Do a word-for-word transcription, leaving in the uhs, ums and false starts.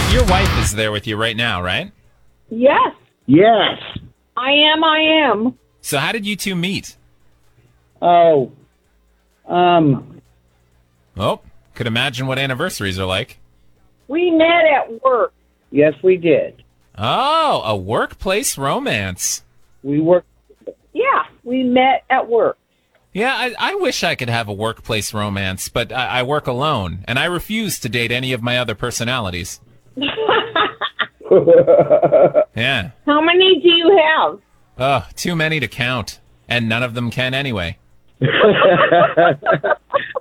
your wife is there with you right now, right? Yes, Yes. I am. I am. So how did you two meet? Oh. Um. Oh, could imagine what anniversaries are like. We met at work. Yes, we did. Oh, a workplace romance. We worked. Yeah, we met at work. Yeah, I, I wish I could have a workplace romance, but I, I work alone, and I refuse to date any of my other personalities. Yeah. How many do you have? Oh, too many to count, and none of them can anyway.